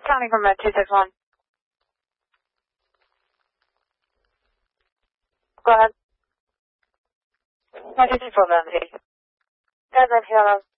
County from Med 261. Go ahead. 224 Med. Go ahead, hello.